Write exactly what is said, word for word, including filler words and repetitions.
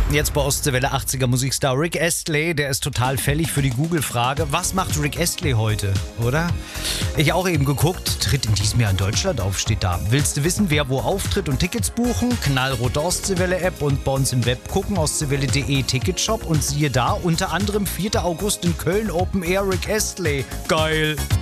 Jetzt bei Ostseewelle achtziger Musikstar Rick Astley, der ist total fällig für die Google-Frage, was macht Rick Astley heute, oder? Ich auch eben geguckt, tritt in diesem Jahr in Deutschland auf, steht da. Willst du wissen, wer wo auftritt und Tickets buchen? Knallrote Ostseewelle-App und bei uns im Web gucken, ostseewelle punkt de Ticketshop und siehe da, unter anderem vierter August in Köln Open Air Rick Astley. Geil!